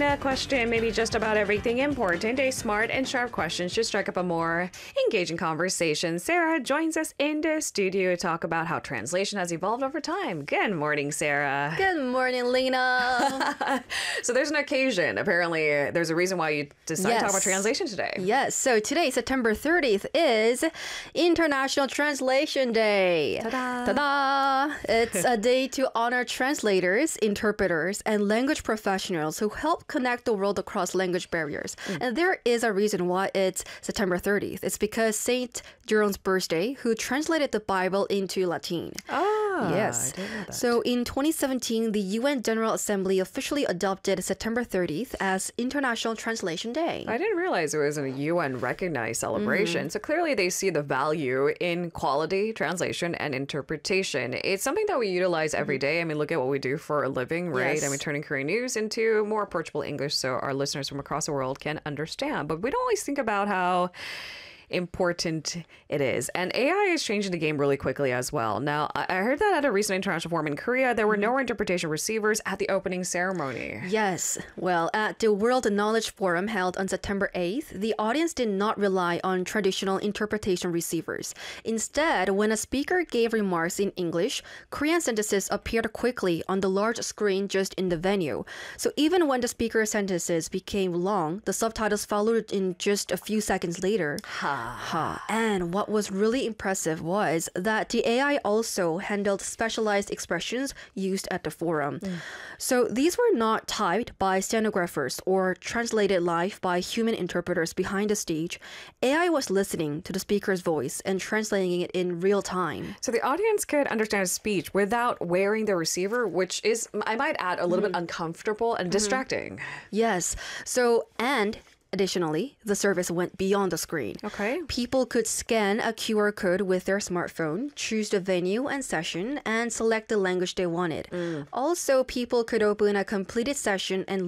Lena. Question maybe just about everything important. A smart and sharp question should strike up a more engaging conversation. Sarah joins us in the studio to talk about how translation has evolved over time. Good morning, Sarah. Good morning, Lena. So there's an occasion. Apparently, there's a reason why you decided to talk about translation today. Yes. So today, September 30th, is International Translation Day. Ta-da. Ta-da! It's a day to honor translators, interpreters, and language professionals who help connect the world across language barriers. And there is a reason why it's September 30th. It's because Saint Jerome's birthday, who translated the Bible into Latin. Yes. I didn't know that. So in 2017, the UN General Assembly officially adopted September 30th as International Translation Day. I didn't realize it was a UN recognized celebration. So clearly they see the value in quality translation and interpretation. It's something that we utilize every day. I mean, look at what we do for a living, right? Yes. I mean, turning Korean news into more approachable English so our listeners from across the world can understand. But we don't always think about how important it is. And AI is changing the game really quickly as well. Now, I heard that at a recent international forum in Korea, there were no interpretation receivers at the opening ceremony. Yes. Well, at the World Knowledge Forum held on September 8th, the audience did not rely on traditional interpretation receivers. Instead, when a speaker gave remarks in English, Korean sentences appeared quickly on the large screen just in the venue. So even when the speaker's sentences became long, the subtitles followed in just a few seconds later. And what was really impressive was that the AI also handled specialized expressions used at the forum. So these were not typed by stenographers or translated live by human interpreters behind the stage. AI was listening to the speaker's voice and translating it in real time. So the audience could understand speech without wearing the receiver, which is, I might add, a little bit uncomfortable and distracting. Yes. So, and additionally, the service went beyond the screen. Okay. People could scan a QR code with their smartphone, choose the venue and session, and select the language they wanted. Also, people could open a completed session and